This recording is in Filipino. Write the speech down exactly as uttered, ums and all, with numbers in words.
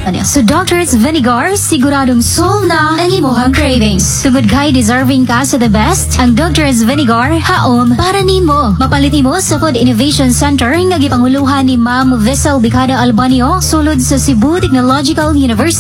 Ano? So Doctor's Vinegar, siguradong solve na ang imuhang cravings. Tungod kay deserving ka sa the best, ang Doctor's Vinegar, haom para nimo. Mapalit mo sa Food Innovation Center nga gipanguluhan ni Ma'am Vessel Bicada Albanio sulod sa Cebu Technological University.